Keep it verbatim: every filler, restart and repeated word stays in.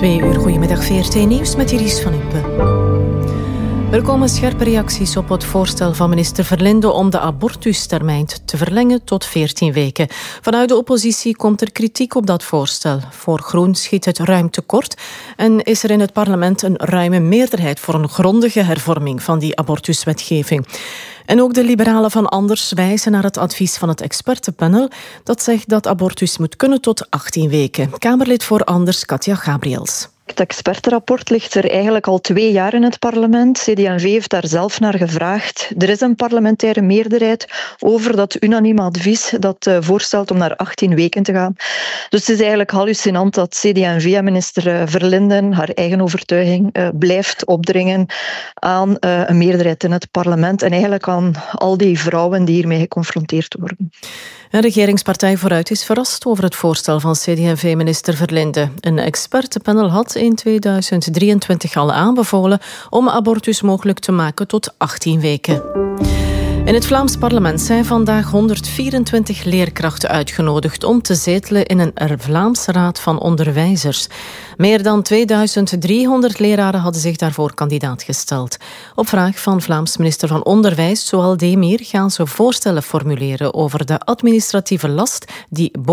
Twee uur, goedemiddag V R T Nieuws met Iris van Impe. Er komen scherpe reacties op het voorstel van minister Verlinde om de abortustermijn te verlengen tot veertien weken. Vanuit de oppositie komt er kritiek op dat voorstel. Voor Groen schiet het ruim tekort en is er in het parlement een ruime meerderheid voor een grondige hervorming van die abortuswetgeving. En ook de liberalen van Anders wijzen naar het advies van het expertenpanel dat zegt dat abortus moet kunnen tot achttien weken. Kamerlid voor Anders, Katja Gabriels. Het expertenrapport ligt er eigenlijk al twee jaar in het parlement. C D en V heeft daar zelf naar gevraagd. Er is een parlementaire meerderheid over dat unanieme advies dat uh, voorstelt om naar achttien weken te gaan. Dus het is eigenlijk hallucinant dat C D en V en minister Verlinden haar eigen overtuiging uh, blijft opdringen aan uh, een meerderheid in het parlement en eigenlijk aan al die vrouwen die hiermee geconfronteerd worden. Een regeringspartij Vooruit is verrast over het voorstel van C D en V-minister Verlinde. Een expertenpanel had in tweeduizend drieëntwintig al aanbevolen om abortus mogelijk te maken tot achttien weken. In het Vlaams parlement zijn vandaag honderdvierentwintig leerkrachten uitgenodigd om te zetelen in een Vlaamse Raad van Onderwijzers. Meer dan tweeduizend driehonderd leraren hadden zich daarvoor kandidaat gesteld. Op vraag van Vlaams minister van Onderwijs, Zoal Demir, gaan ze voorstellen formuleren over de administratieve last die